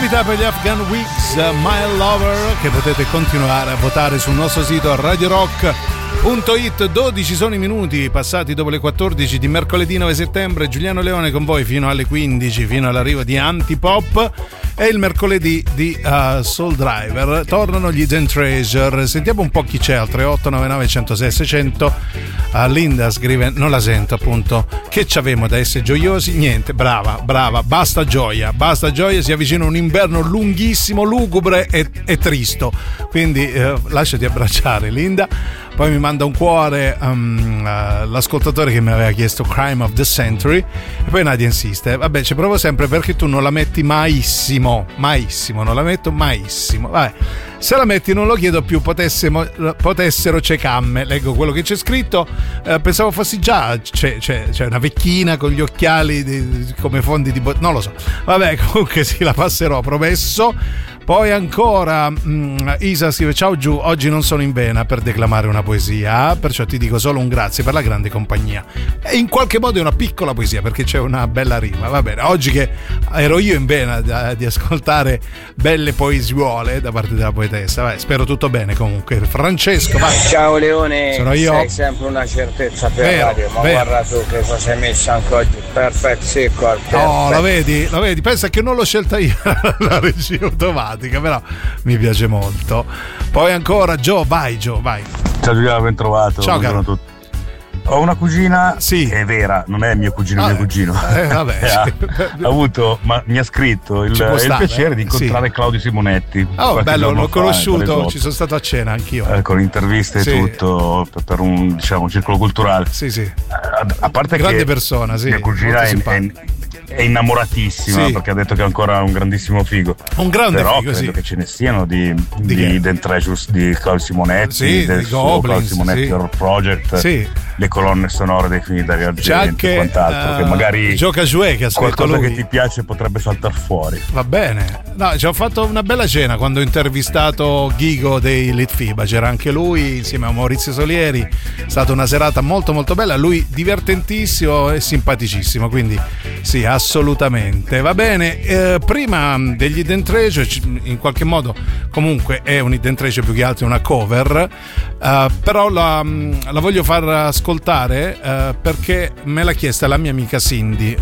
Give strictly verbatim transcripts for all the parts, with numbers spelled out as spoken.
Novità per gli Afghan Wigs, My Lover, che potete continuare a votare sul nostro sito radio rock punto it. dodici sono i minuti passati dopo le quattordici di mercoledì nove settembre. Giuliano Leone con voi fino alle quindici, fino all'arrivo di Antipop. E il mercoledì di uh, Soul Driver tornano gli Hidden Treasure. Sentiamo un po' chi c'è al tre otto nove nove uno zero sei sei zero zero. uh, Linda scrive: non la sento, appunto. Che c'avemo da essere gioiosi? Niente, brava, brava, basta gioia, basta gioia. Si avvicina un inverno lunghissimo, lugubre e, e tristo. Quindi uh, lasciati abbracciare, Linda. Poi mi manda un cuore um, uh, l'ascoltatore che mi aveva chiesto Crime of the Century. E poi Nadia insiste: vabbè, ci provo sempre perché tu non la metti maissimo, maissimo, non la metto maissimo. Vabbè, se la metti non lo chiedo più, potessimo, potessero cecamme. Leggo quello che c'è scritto. eh, Pensavo fossi già c'è, c'è, c'è una vecchina con gli occhiali di, come fondi di bot- non lo so. Vabbè, comunque sì, la passerò, promesso. Poi ancora mh, Isa scrive: ciao Giù, oggi non sono in vena per declamare una poesia, perciò ti dico solo un grazie per la grande compagnia. E in qualche modo è una piccola poesia perché c'è una bella rima. Va bene, oggi che ero io in vena da, di ascoltare belle poesiuole da parte della poetessa. Vai, spero tutto bene comunque. Francesco, vai. Ciao Leone, sono io. Sei sempre una certezza per vero, radio, ma vero. guarda tu che cosa hai messo anche oggi, perfetto, secco al perfetto. Oh, lo vedi, lo vedi, pensa che non l'ho scelta io la regia automatica, però mi piace molto. Poi ancora Gio, vai Gio, vai. Ciao Giuliano, ben trovato. Ciao caro. Tutti. Ho una cugina, sì, che è vera, non è mio cugino, vabbè. mio cugino. Eh, vabbè. ha, ha avuto, ma mi ha scritto il, il stare, piacere di incontrare sì. Claudio Simonetti. Oh, bello, l'ho fa, conosciuto, ci sono stato a cena anch'io. Eh, con interviste sì. e tutto, per, per un, diciamo, un circolo culturale. Sì, sì. A, a parte grande che persona, sì. mia cugina è, è, è innamoratissima, sì, perché ha detto che è ancora un grandissimo figo. Un grande però figo, credo sì. che ce ne siano di, di, di Hidden Treasures di Claudio Simonetti, sì, del di suo Goblins, Claudio Simonetti sì. Horror Project, sì. le colonne sonore dei film di Argento c'è anche e quant'altro, uh, che magari Gioca Jouet che ha scritto qualcosa lui. che ti piace potrebbe saltare fuori. Va bene. No, ci ho fatto una bella cena quando ho intervistato Ghigo dei Litfiba, c'era anche lui insieme a Maurizio Solieri. È stata una serata molto molto bella, lui divertentissimo e simpaticissimo, quindi sì, assolutamente. Va bene, eh, prima degli Hidden Treasure, in qualche modo comunque è un Hidden Treasure più che altro una cover, eh, però la, la voglio far ascoltare eh, perché me l'ha chiesta la mia amica Cindy.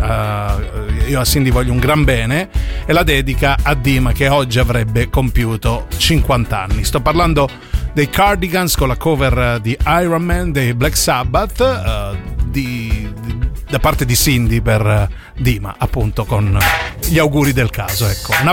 eh, io a Cindy voglio un gran bene e la dedica a Dima che oggi avrebbe compiuto cinquanta anni. Sto parlando dei Cardigans con la cover di Iron Man dei Black Sabbath, eh, di, di, da parte di Cindy per Dima, appunto, con gli auguri del caso, ecco. Una